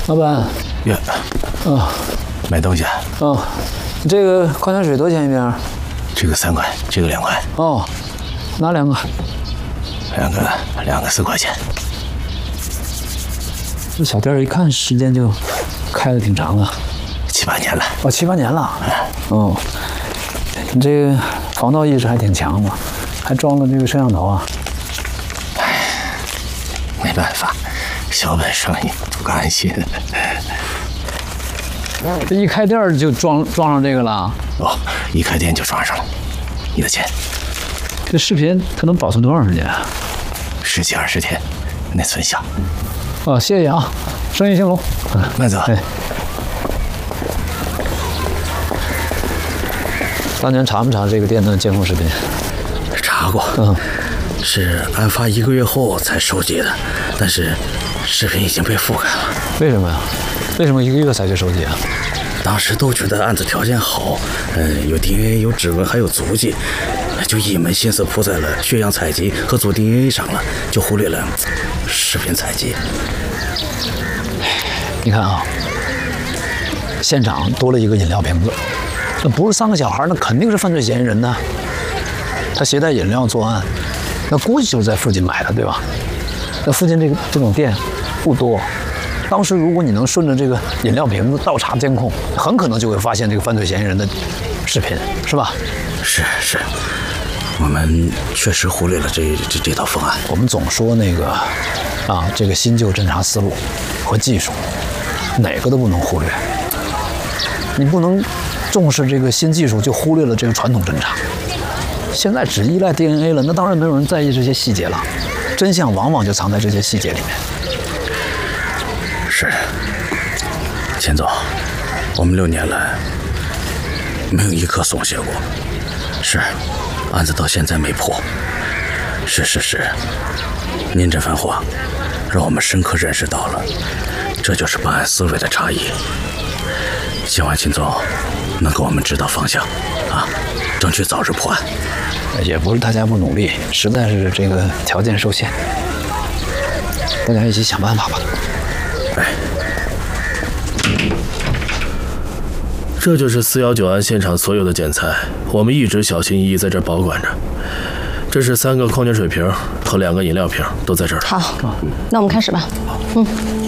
老板。 呀，买东西啊？ 哦，这个矿泉水多少钱一瓶？ 这个3块，这个2块。 哦，哪2个？ 两个4块钱。 这小店一看时间就开得挺长啊 ，7、8年了。 哦，7、8年了。哦，你这个防盗意识还挺强的，还装了这个摄像头啊。 没办法，小本生意不甘心。 这一开店就装上这个了？ 哦，一开店就装上了。你的钱。 这视频它能保存多长时间啊 ？10几20天，内存小。 哦，谢谢啊，生意兴隆。 慢走。 哎。当年查没查这个店的监控视频？ 查过。是案发1个月后才收集的，但是视频已经被覆盖了。 为什么呀？为什么1个月才去收集啊？ 当时都觉得案子条件好，有 DNA 有指纹还有足迹，就一门心思扑在了血样采集和做 DNA 上了，就忽略了视频采集。 你看啊，现场多了一个饮料瓶子，那不是3个小孩，那肯定是犯罪嫌疑人呢。他携带饮料作案，那估计就是在附近买的，对吧？那附近这种店不多。当时如果你能顺着这个饮料瓶子倒查监控，很可能就会发现这个犯罪嫌疑人的视频，是吧？ 是，我们确实忽略了这套方案。 我们总说那个这个新旧侦查思路和技术，哪个都不能忽略。你不能重视这个新技术，就忽略了这个传统侦查。现在只依赖 DNA 了，那当然没有人在意这些细节了，真相往往就藏在这些细节里面。 是，钱总，我们6年来没有一刻松懈过。是，案子到现在没破。是，您这番话让我们深刻认识到了，这就是办案思维的差异。希望秦总能给我们指导方向啊，争取早日破案。 也不是大家不努力，实在是这个条件受限，大家一起想办法吧。 这就是419案现场所有的检材，我们一直小心翼翼在这保管着。这是3个矿泉水瓶和2个饮料瓶，都在这儿。 好，那我们开始吧。